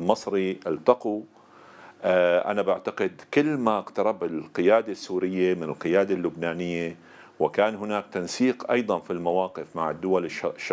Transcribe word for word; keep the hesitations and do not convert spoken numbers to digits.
المصري التقوا. أنا بعتقد كل ما اقترب القيادة السورية من القيادة اللبنانية، وكان هناك تنسيق أيضا في المواقف مع الدول الشقيقة